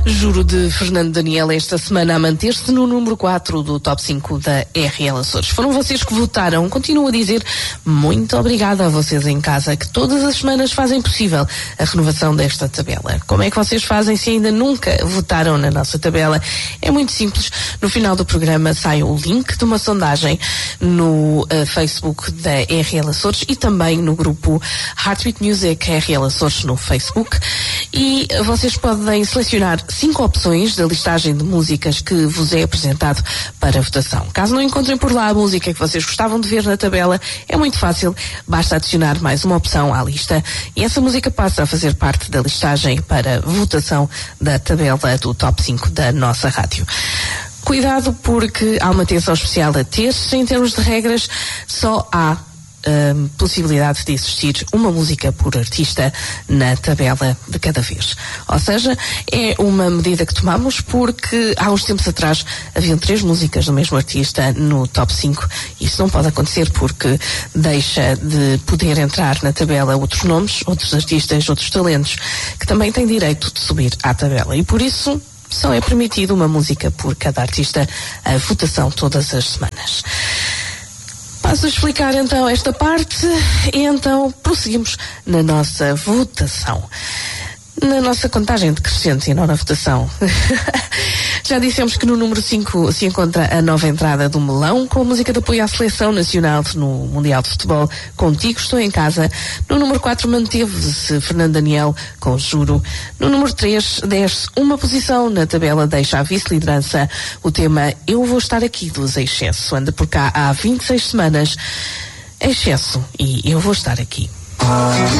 Juro, de Fernando Daniel, esta semana a manter-se no número 4 do Top 5 da RL Açores. Foram vocês que votaram. Continuo a dizer muito obrigada a vocês em casa, que todas as semanas fazem possível a renovação desta tabela. Como é que vocês fazem se ainda nunca votaram na nossa tabela? É muito simples. No final do programa sai o link de uma sondagem no Facebook da RL Açores e também no grupo Heartbeat Music RL Açores no Facebook. E vocês podem selecionar 5 opções da listagem de músicas que vos é apresentado para votação. Caso não encontrem por lá a música que vocês gostavam de ver na tabela, é muito fácil, basta adicionar mais uma opção à lista e essa música passa a fazer parte da listagem para votação da tabela do Top 5 da nossa rádio. Cuidado, porque há uma atenção especial a ter. Em termos de regras, só há possibilidade de existir uma música por artista na tabela de cada vez. Ou seja, é uma medida que tomamos porque há uns tempos atrás haviam 3 músicas do mesmo artista no Top 5. Isso não pode acontecer porque deixa de poder entrar na tabela outros nomes, outros artistas, outros talentos que também têm direito de subir à tabela. E por isso só é permitido uma música por cada artista, a votação todas as semanas. Passo a explicar então esta parte e então prosseguimos na nossa votação. Na nossa contagem decrescente e não na votação. Já dissemos que no número 5 se encontra a nova entrada do Melão, com a música de apoio à seleção nacional no Mundial de Futebol, Contigo Estou em Casa. No número 4 manteve-se Fernando Daniel com Juro. No número 3 desce uma posição na tabela, deixa a vice-liderança o tema Eu Vou Estar Aqui dos Excesso. Anda por cá há 26 semanas. Excesso e Eu Vou Estar Aqui.